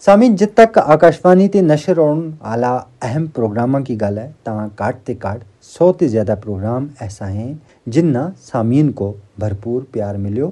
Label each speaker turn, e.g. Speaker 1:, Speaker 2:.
Speaker 1: सामीन जित तक आकाशवाणी ते नशर होने आला अहम प्रोग्राम की गल है तां काट ते काट 100 ते ज़्यादा प्रोग्राम ऐसा हैं जिन्ना सामीन को भरपूर प्यार मिलियो।